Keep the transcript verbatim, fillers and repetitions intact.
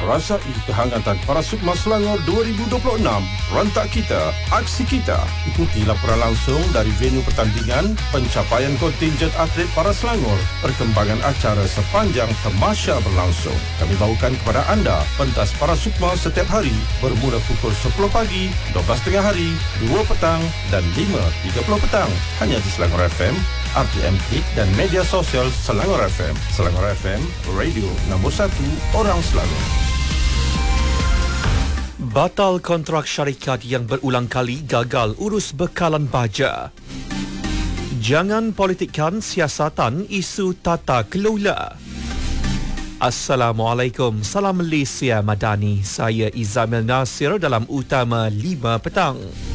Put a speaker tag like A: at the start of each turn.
A: Rasai kehangatan Parasukma Selangor dua ribu dua puluh enam. Rentak kita, aksi kita. Ikuti laporan langsung dari venue pertandingan, pencapaian kontinjen atlet Para Selangor, perkembangan acara sepanjang tamasya berlangsung. Kami bawakan kepada anda pentas Parasukma setiap hari bermula pukul sepuluh pagi, dua belas tengah hari, dua petang dan lima tiga puluh petang. Hanya di Selangor F M, R T M Klik dan media sosial Selangor F M. Selangor F M, radio nombor satu orang Selangor.
B: Batal kontrak syarikat yang berulang kali gagal urus bekalan baja. Jangan politikkan siasatan isu tata kelola. Assalamualaikum, salam Malaysia Madani. Saya Izamil Nasir dalam Utama lima petang.